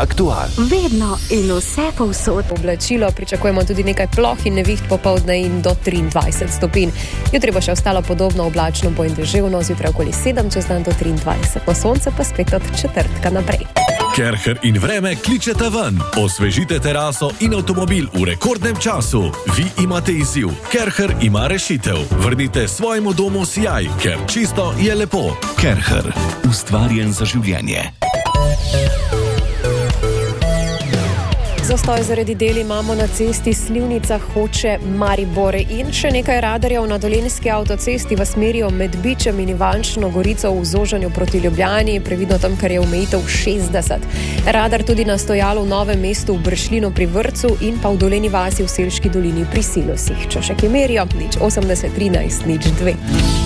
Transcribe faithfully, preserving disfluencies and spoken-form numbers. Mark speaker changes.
Speaker 1: Aktual.
Speaker 2: Vedno in vse povsod.
Speaker 3: Oblačilo pričakujemo tudi nekaj ploh in neviht popoldne in do triindvajset stopinj. Jutri bo še ostalo podobno oblačno, bo in deževno, zjutraj okoli sedem, čez dan do triindvajset. Na sonce pa spet od četrtka naprej.
Speaker 4: Kerher in vreme kličeta ven. Osvežite teraso in avtomobil v rekordnem času. Vi imate izziv. Kerher ima rešitev. Vrnite svojemu domu sijaj, ker čisto je lepo. Kerher. Ustvarjen za življenje.
Speaker 3: Zastoj zaradi del imamo na cesti Slivnica-Hoče-Maribor in še nekaj radarjev na dolenjski avtocesti v smeri med Bičem in Ivančno Gorico v zožanju proti Ljubljani, previdno tam, kar je omejitev šestdeset. Radar tudi na stojalu v Novem mestu v Bršljinu pri Vrcu in pa v Dolenji vasi v Selški dolini pri Silosih. Čošek je merijo, nič osemdeset trinajst, nič dve.